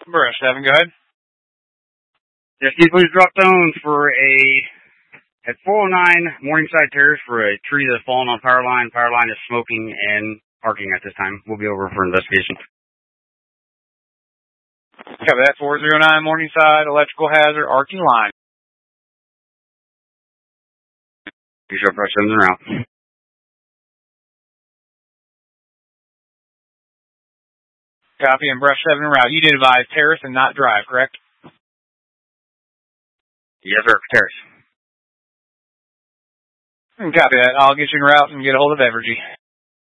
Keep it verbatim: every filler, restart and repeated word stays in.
Brush seven, go ahead. Yes, can you please drop down for a, at four oh nine Morningside Terrace for a tree that's fallen on power line. Power line is smoking and arcing at this time. We'll be over for investigation. Copy that, four oh nine Morningside, electrical hazard, arcing line. You show Brush seven en route. Copy, and Brush seven en route. You did advise Terrace and not Drive, correct? Yes, sir. Terrace. Copy that. I'll get you en route and get a hold of Evergy.